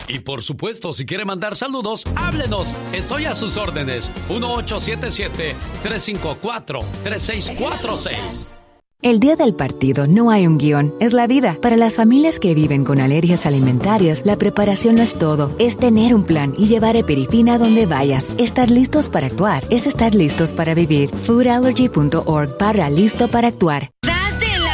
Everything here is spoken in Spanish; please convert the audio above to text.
Y por supuesto, si quiere mandar saludos, háblenos. Estoy a sus órdenes. 1877-354-3646. El día del partido no hay un guión, es la vida. Para las familias que viven con alergias alimentarias, la preparación no es todo, es tener un plan y llevar Eperifina a donde vayas. Estar listos para actuar es estar listos para vivir. Foodallergy.org/listo para actuar.